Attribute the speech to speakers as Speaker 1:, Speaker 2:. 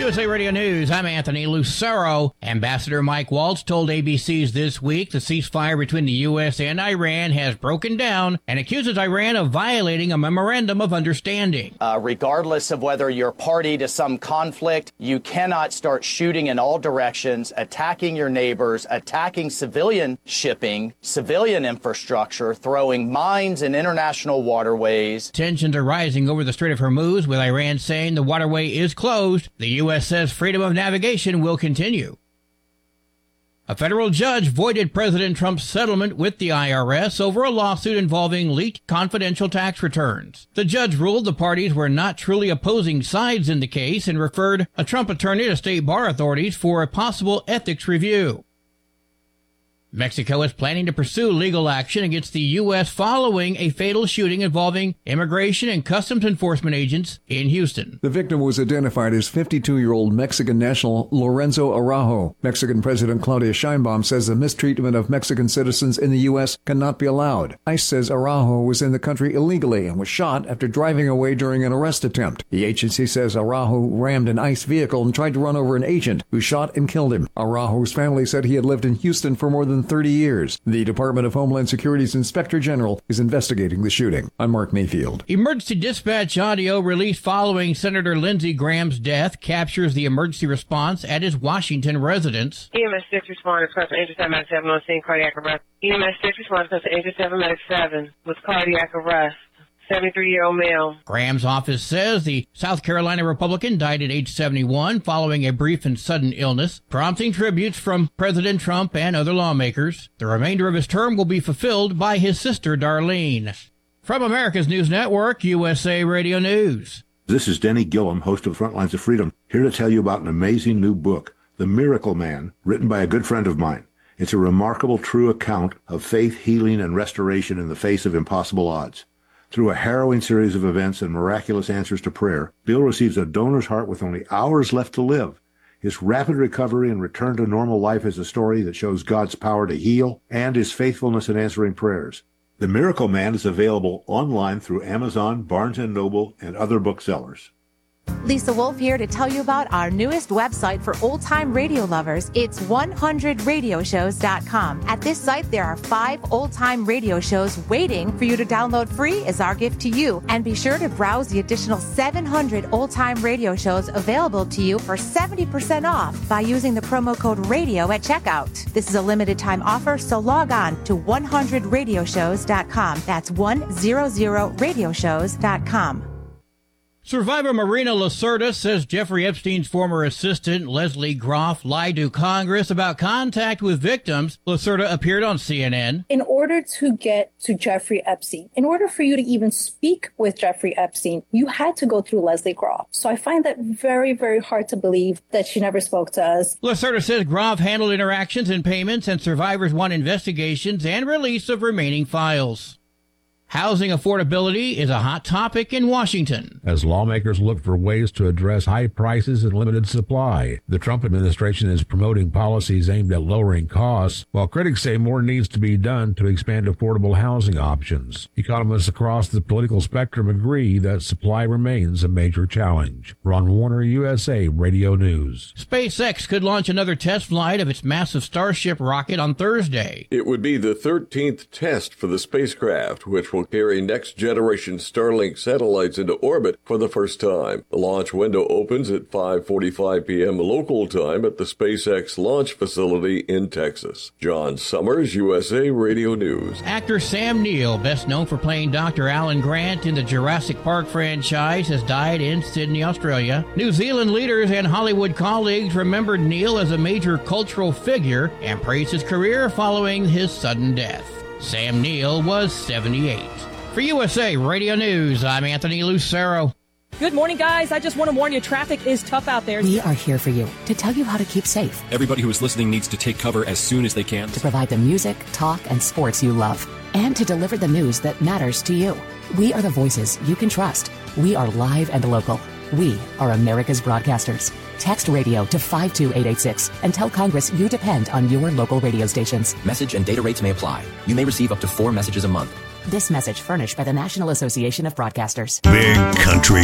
Speaker 1: USA Radio News, I'm Anthony Lucero. Ambassador Mike Waltz told ABC's This Week the ceasefire between the U.S. and Iran has broken down and accuses Iran of violating a memorandum of understanding.
Speaker 2: Regardless of whether you're party to some conflict, you cannot start shooting in all directions, attacking your neighbors, attacking civilian shipping, civilian infrastructure, throwing mines in international waterways.
Speaker 1: Tensions are rising over the Strait of Hormuz, with Iran saying the waterway is closed. The U.S. says freedom of navigation will continue. A federal judge voided President Trump's settlement with the IRS over a lawsuit involving leaked confidential tax returns. The judge ruled the parties were not truly opposing sides in the case and referred a Trump attorney to state bar authorities for a possible ethics review. Mexico is planning to pursue legal action against the U.S. following a fatal shooting involving immigration and customs enforcement agents in Houston.
Speaker 3: The victim was identified as 52-year-old Mexican national Lorenzo Araujo. Mexican President Claudia Sheinbaum says the mistreatment of Mexican citizens in the U.S. cannot be allowed. ICE says Araujo was in the country illegally and was shot after driving away during an arrest attempt. The agency says Araujo rammed an ICE vehicle and tried to run over an agent who shot and killed him. Araujo's family said he had lived in Houston for more than 30 years. The Department of Homeland Security's Inspector General is investigating the shooting. I'm Mark Mayfield.
Speaker 1: Emergency dispatch audio released following Senator Lindsey Graham's death captures the emergency response at his Washington residence.
Speaker 4: EMS 6 responded to Angel 7 Medic 7 on scene, cardiac arrest. EMS 6 responded to Angel 7 Medic 7 with cardiac arrest. 73-year-old male.
Speaker 1: Graham's office says the South Carolina Republican died at age 71 following a brief and sudden illness, prompting tributes from President Trump and other lawmakers. The remainder of his term will be fulfilled by his sister, Darlene. From America's News Network, USA Radio News.
Speaker 5: This is Denny Gillum, host of Frontlines of Freedom, here to tell you about an amazing new book, The Miracle Man, written by a good friend of mine. It's a remarkable, true account of faith, healing, and restoration in the face of impossible odds. Through a harrowing series of events and miraculous answers to prayer, Bill receives a donor's heart with only hours left to live. His rapid recovery and return to normal life is a story that shows God's power to heal and his faithfulness in answering prayers. The Miracle Man is available online through Amazon, Barnes & Noble, and other booksellers.
Speaker 6: Lisa Wolf here to tell you about our newest website for old-time radio lovers. It's 100radioshows.com. At this site, there are 5 old-time radio shows waiting for you to download free as our gift to you. And be sure to browse the additional 700 old-time radio shows available to you for 70% off by using the promo code RADIO at checkout. This is a limited-time offer, so log on to 100radioshows.com. That's 100radioshows.com.
Speaker 1: Survivor Marina Lacerda says Jeffrey Epstein's former assistant, Leslie Groff, lied to Congress about contact with victims. Lacerda appeared on CNN.
Speaker 7: In order to get to Jeffrey Epstein, in order for you to even speak with Jeffrey Epstein, you had to go through Leslie Groff. So I find that very, very hard to believe that she never spoke to us.
Speaker 1: Lacerda says Groff handled interactions and payments, and survivors want investigations and release of remaining files. Housing affordability is a hot topic in Washington.
Speaker 8: As lawmakers look for ways to address high prices and limited supply, the Trump administration is promoting policies aimed at lowering costs, while critics say more needs to be done to expand affordable housing options. Economists across the political spectrum agree that supply remains a major challenge. Ron Warner, USA Radio News.
Speaker 1: SpaceX could launch another test flight of its massive Starship rocket on Thursday.
Speaker 9: It would be the 13th test for the spacecraft, which will carry next-generation Starlink satellites into orbit for the first time. The launch window opens at 5:45 p.m. local time at the SpaceX launch facility in Texas. John Summers, USA Radio News.
Speaker 1: Actor Sam Neill, best known for playing Dr. Alan Grant in the Jurassic Park franchise, has died in Sydney, Australia. New Zealand leaders and Hollywood colleagues remembered Neill as a major cultural figure and praised his career following his sudden death. Sam Neill was 78. For USA Radio News, I'm Anthony Lucero.
Speaker 10: Good morning, guys. I just want to warn you, traffic is tough out there.
Speaker 11: We are here for you to tell you how to keep safe.
Speaker 12: Everybody who is listening needs to take cover as soon as they can.
Speaker 11: To provide the music, talk, and sports you love. And to deliver the news that matters to you. We are the voices you can trust. We are live and local. We are America's broadcasters. Text radio to 52886 and tell Congress you depend on your local radio stations.
Speaker 12: Message and data rates may apply. You may receive up to 4 messages a month.
Speaker 11: This message furnished by the National Association of Broadcasters.
Speaker 13: Big country